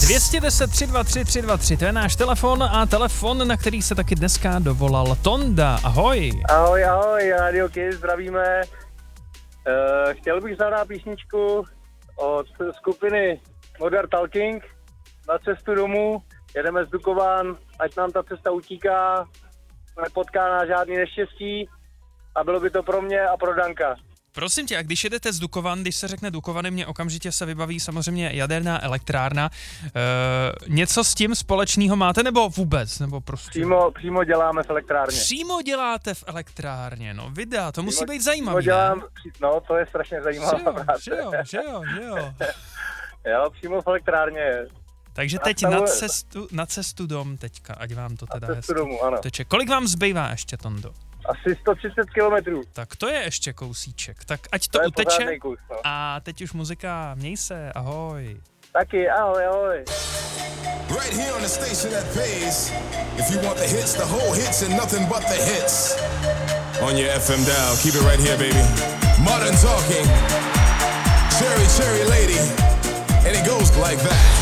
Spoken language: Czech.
210 323 323, to je náš telefon a telefon, na který se taky dneska dovolal Tonda. Ahoj. Ahoj, Radio Kiss, zdravíme. Chtěl bych zahrát písničku od skupiny Modern Talking Na cestu domů. Jedeme z Dukovan, ať nám ta cesta utíká, nepotká nás žádný neštěstí a bylo by to pro mě a pro Danka. Prosím tě, a když jedete z Dukovan, když se řekne Dukovany, mě okamžitě se vybaví samozřejmě jaderná elektrárna. Něco s tím společného máte, nebo vůbec? Nebo prostě... Přímo děláme v elektrárně. Přímo děláte v elektrárně, no videa, to musí být zajímavé. No, to je strašně zajímavé. Že jo. Jo, přímo v elektrárně. Takže teď na cestu dom teďka, ať vám to teda hezky domů, ano. teče. Kolik vám zbývá ještě, Tondo? Asi 130 kilometrů. Tak to je ještě kousíček. Tak ať to uteče. Kus, no. A teď už muzika, měj se, ahoj. Taky, ahoj. Right here on the station that pays. If you want the hits, the whole hits and nothing but the hits. On your FM dial, keep it right here, baby. Modern Talking. Cherry Lady. And it goes like that.